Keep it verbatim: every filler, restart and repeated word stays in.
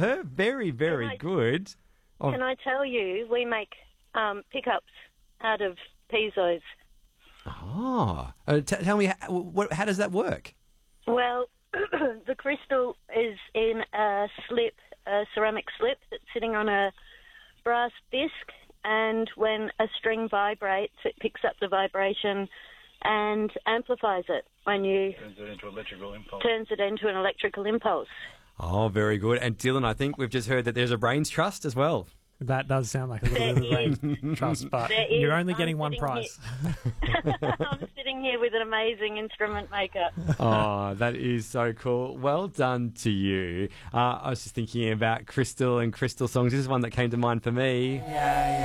Superb. Very, very Can I- good. Oh, Can I tell you, we make um, pickups out of piezo's. oh. Uh, t- tell me, how, what, how does that work? Well, the crystal is in a slip, a ceramic slip that's sitting on a brass disc, and when a string vibrates, it picks up the vibration and amplifies it when you... Turns it into electrical impulse. Turns it into an electrical impulse. Oh, very good. And Dylan, I think we've just heard that there's a brains trust as well. That does sound like a little bit of a brain trust, but There is. you're only I'm getting one sitting prize. I'm sitting here with an amazing instrument maker. Oh, that is so cool. Well done to you. Uh, I was just thinking about Crystal and Crystal songs. This is one that came to mind for me.